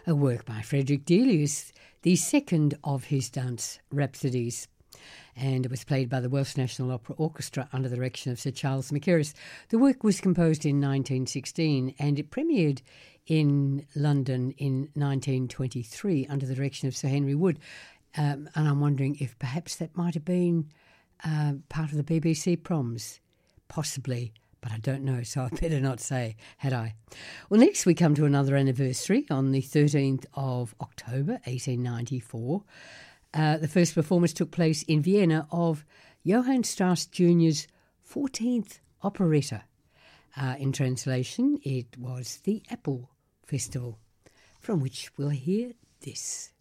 a work by Frederick Delius, the second of his dance rhapsodies. And it was played by the Welsh National Opera Orchestra under the direction of Sir Charles Mackerras. The work was composed in 1916 and it premiered in London in 1923 under the direction of Sir Henry Wood. And I'm wondering if perhaps that might have been part of the BBC proms. Possibly, but I don't know, so I better not say, had I. Well, next we come to another anniversary on the 13th of October 1894. The first performance took place in Vienna of Johann Strauss Jr.'s 14th operetta. In translation, it was the Apple Festival, from which we'll hear this.